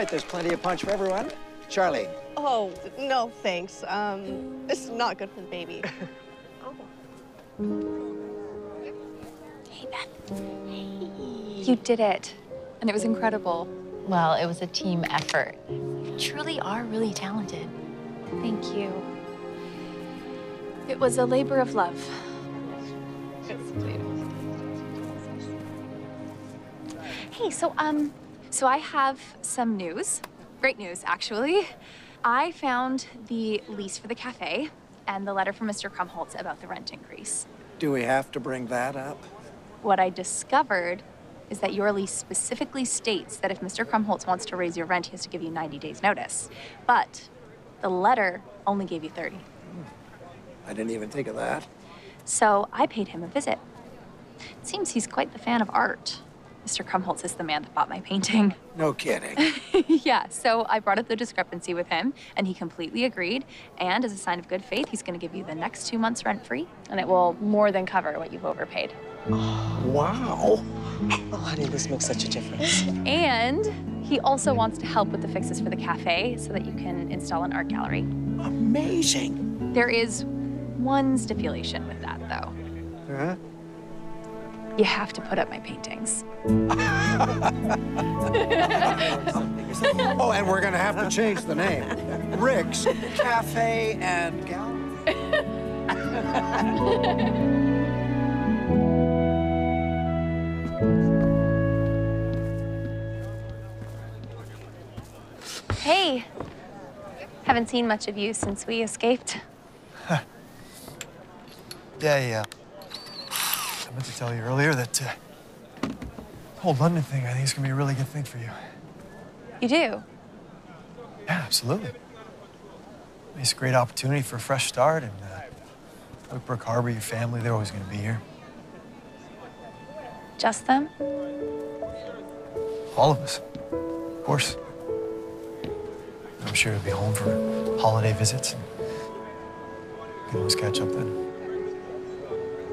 right, there's plenty of punch for everyone. Charlie. Oh, no, thanks. This is not good for the baby. Hey, Beth. Hey. You did it, and it was incredible. Well, it was a team effort. You truly are really talented. Thank you. It was a labor of love. Hey, so I have some news. Great news, actually. I found the lease for the cafe and the letter from Mr. Krumholtz about the rent increase. Do we have to bring that up? What I discovered is that your lease specifically states that if Mr. Krumholtz wants to raise your rent, he has to give you 90 days notice. But the letter only gave you 30. I didn't even think of that. So I paid him a visit. It seems he's quite the fan of art. Mr. Krumholtz is the man that bought my painting. No kidding. Yeah, so I brought up the discrepancy with him, and he completely agreed. And as a sign of good faith, he's going to give you the next 2 months rent-free, and it will more than cover what you've overpaid. Wow. Oh, honey, this makes such a difference. And he also wants to help with the fixes for the cafe so that you can install an art gallery. Amazing. There is one stipulation with that, though. Huh? You have to put up my paintings. Oh, and we're gonna have to change the name. Rick's Cafe and Gallery. Hey, haven't seen much of you since we escaped. Yeah. I meant to tell you earlier that the whole London thing, I think, is going to be a really good thing for you. You do? Yeah, absolutely. It's a great opportunity for a fresh start, and Oakbrook Harbor, your family, they're always going to be here. Just them? All of us, of course. I'm sure you'll be home for holiday visits, and we can always catch up then.